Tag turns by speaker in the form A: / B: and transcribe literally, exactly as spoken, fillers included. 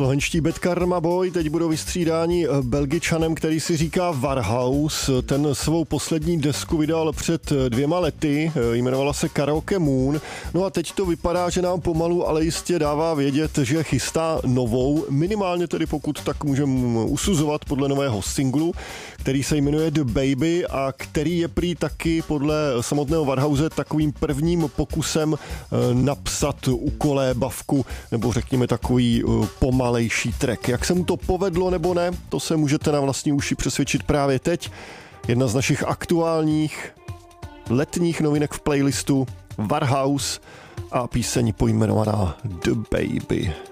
A: Slovenští Bad Karma Boy teď budou vystřídáni Belgičanem, který si říká Warhouse. Ten svou poslední desku vydal před dvěma lety, jmenovala se Karaoke Moon. No a teď to vypadá, že nám pomalu, ale jistě dává vědět, že chystá novou, minimálně tedy pokud tak můžeme usuzovat podle nového singlu, který se jmenuje The Baby a který je prý taky podle samotného Warhouse takovým prvním pokusem napsat ukolébavku, nebo řekněme takový pomalejší track. Jak se mu to povedlo nebo ne, to se můžete na vlastní uši přesvědčit právě teď. Jedna z našich aktuálních letních novinek v playlistu Warhouse a píseň pojmenovaná The Baby.